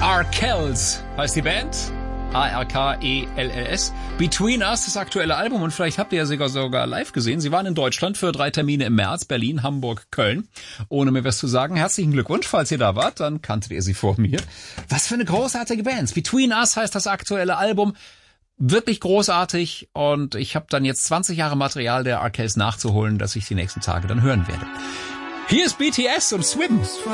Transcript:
Arkells heißt die Band. A-R-K-E-L-L-S. Between Us, das aktuelle Album. Und vielleicht habt ihr ja sogar live gesehen. Sie waren in Deutschland für 3 Termine im März. Berlin, Hamburg, Köln. Ohne mir was zu sagen, herzlichen Glückwunsch. Falls ihr da wart, dann kanntet ihr sie vor mir. Was für eine großartige Band. Between Us heißt das aktuelle Album. Wirklich großartig. Und ich habe dann jetzt 20 Jahre Material der Arkells nachzuholen, das ich die nächsten Tage dann hören werde. Hier ist BTS und Swim.